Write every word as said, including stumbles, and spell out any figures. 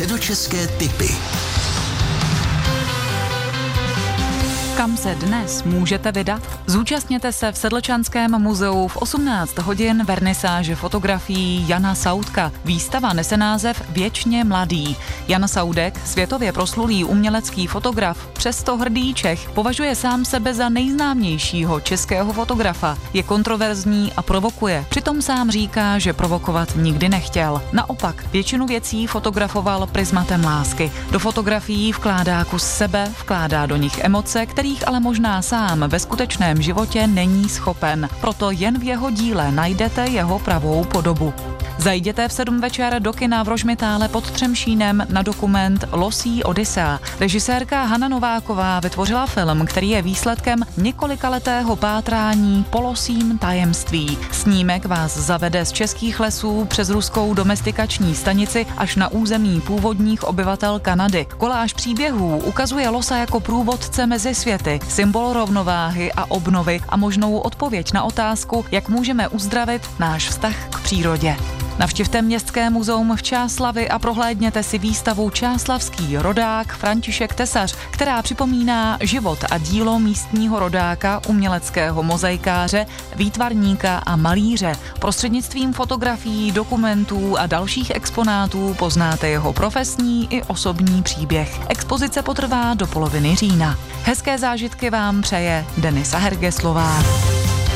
Středočeské tipy. Kam se dnes můžete vydat? Zúčastněte se v Sedlčanském muzeu v osmnáct hodin vernisáže fotografií Jana Saudka. Výstava nese název Věčně mladý. Jan Saudek, světově proslulý umělecký fotograf, přesto hrdý Čech, považuje sám sebe za nejznámějšího českého fotografa. Je kontroverzní a provokuje. Přitom sám říká, že provokovat nikdy nechtěl. Naopak, většinu věcí fotografoval prismatem lásky. Do fotografií vkládá kus sebe, vkládá do nich emoce, kterých ale možná sám ve skutečném životě není schopen. Proto jen v jeho díle najdete jeho pravou podobu. Zajděte v sedm večer do kina v Rožmitále pod Třemšínem na dokument Losí Odyssea. Režisérka Hana Nováková vytvořila film, který je výsledkem několikaletého pátrání po losím tajemství. Snímek vás zavede z českých lesů přes ruskou domestikační stanici až na území původních obyvatel Kanady. Koláž příběhů ukazuje losa jako průvodce mezi světy, symbol rovnováhy a obnovy a možnou odpověď na otázku, jak můžeme uzdravit náš vztah k přírodě. Navštivte Městské muzeum v Čáslavi a prohlédněte si výstavu Čáslavský rodák František Tesař, která připomíná život a dílo místního rodáka, uměleckého mozaikáře, výtvarníka a malíře. Prostřednictvím fotografií, dokumentů a dalších exponátů poznáte jeho profesní i osobní příběh. Expozice potrvá do poloviny října. Hezké zážitky vám přeje Denisa Hergeslová.